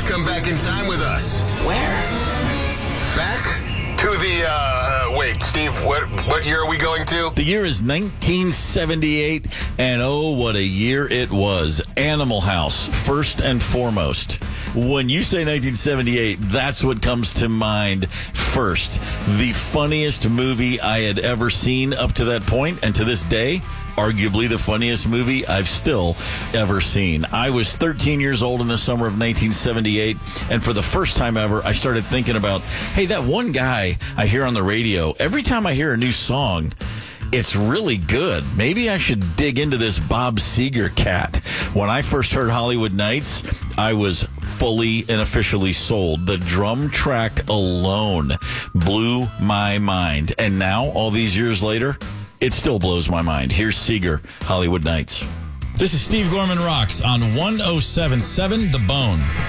come back in time with us. Where? Back to the, wait, Steve, what year are we going to? The year is 1978, and oh, what a year it was. Animal House, first and foremost. When you say 1978, that's what comes to mind first. The funniest movie I had ever seen up to that point, and to this day, arguably the funniest movie I've still ever seen. I was 13 years old in the summer of 1978, and for the first time ever, I started thinking about, hey, that one guy I hear on the radio, every time I hear a new song, it's really good. Maybe I should dig into this Bob Seger cat. When I first heard Hollywood Nights, I was fully and officially sold. The drum track alone blew my mind. And now, all these years later, it still blows my mind. Here's Seger, Hollywood Nights. This is Steve Gorman Rocks on 107.7 The Bone.